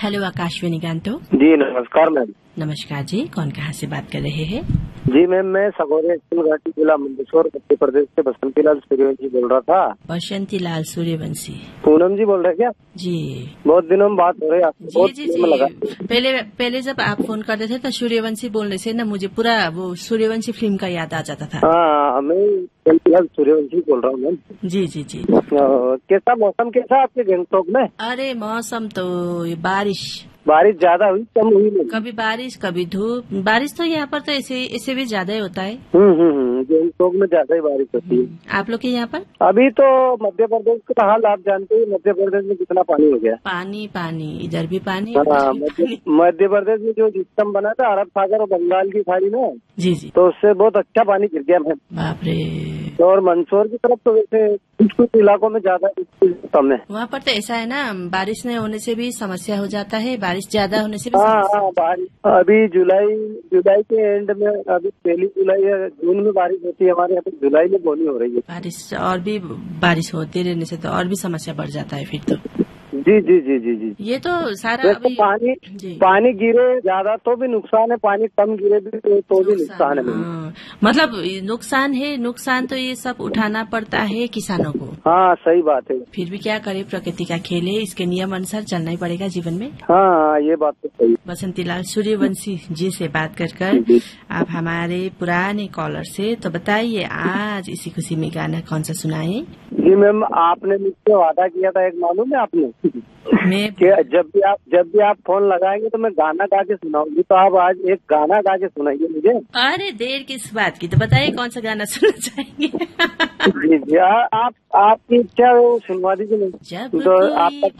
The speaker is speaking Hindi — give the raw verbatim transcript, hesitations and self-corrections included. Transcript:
हेलो आकाशवाणी गांतो। जी नमस्कार मैम। नमस्कार जी, कौन कहाँ से बात कर रहे हैं? जी मैम, मैं सगोरे स्कूल घाटी जिला मंदसौर मध्य प्रदेश से बसंती लाल सूर्यवंशी बोल रहा था। बसंती लाल सूर्यवंशी। पूनम जी बोल रहे क्या? जी बहुत दिनों में बात हो रही है आपसे। जी जी जी लगा। पहले पहले जब आप फोन करते थे तो सूर्यवंशी बोलने से ना मुझे पूरा वो सूर्यवंशी फिल्म का याद आ जाता था। हाँ, मैं बसंती लाल सूर्यवंशी बोल रहा हूँ मैम। जी जी जी। कैसा मौसम कैसा आपके गंगटोक में? अरे मौसम तो बारिश बारिश ज्यादा हुई कम हुई नहीं? कभी बारिश कभी धूप। बारिश तो यहाँ पर तो ऐसे इससे भी ज्यादा ही होता है। हम्म हम्म गंगटोक में ज्यादा ही बारिश होती है। आप लोग के यहाँ पर? अभी तो मध्य प्रदेश का हाल आप जानते हैं, मध्य प्रदेश में कितना पानी हो गया। पानी पानी, इधर भी पानी। हाँ, मध्य प्रदेश में जो सिस्टम बना था अरब सागर और बंगाल की खाड़ी में, जी जी, तो उससे बहुत अच्छा पानी गिर गया मैम। बाप रे। और मंदसौर की तरफ तो वैसे कुछ कुछ इलाकों में ज्यादा कम है। वहाँ पर तो ऐसा है ना, बारिश नहीं होने से भी समस्या हो जाता है, बारिश ज्यादा होने से भी हाँ समस्या। हाँ, बारिश अभी जुलाई जुलाई के एंड में, अभी पहली जुलाई या जून में बारिश होती है हमारे यहाँ, तो जुलाई में बोनी हो रही है बारिश। और भी बारिश होते रहने से तो और भी समस्या बढ़ जाता है फिर तो। जी जी जी जी जी। ये तो सारा अभी पानी पानी गिरे ज्यादा तो भी नुकसान है, पानी कम गिरे भी तो, तो भी नुकसान है। हाँ, मतलब नुकसान है। नुकसान तो ये सब उठाना पड़ता है किसानों को। हाँ सही बात है। फिर भी क्या करे, प्रकृति का खेल है, इसके नियम अनुसार चलना ही पड़ेगा जीवन में। हाँ ये बात तो सही। बसंती लाल सूर्यवंशी जी से बात कर कर आप हमारे पुराने कॉलर से, तो बताइए आज इसी खुशी में गाना कौन सा सुनाए? जी मैम, आपने मुझसे वादा किया था एक, मालूम है आपने? मैं कि जब भी आप जब भी आप फोन लगाएंगे तो मैं गाना गा के सुनाऊंगी, तो आप आज एक गाना गा के सुनाइए मुझे। अरे देर किस बात की, तो बताइए कौन सा गाना सुनना चाहेंगे? जी जी, आप आपकी इच्छा है वो सुनवा दीजिए। जब तो आपका